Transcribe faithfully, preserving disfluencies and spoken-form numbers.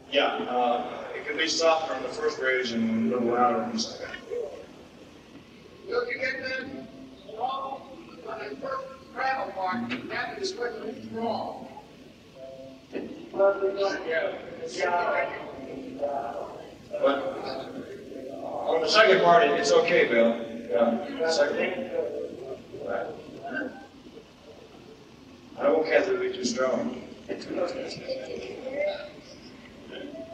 Yeah, uh, it can be softer on the first bridge and a little louder on the second. Look, you get that wrong on the first travel mark, that is what is wrong. Yeah. But on the second part, it- it's okay, Bill. Yeah. Second. Right. I don't want Kathy to be too strong.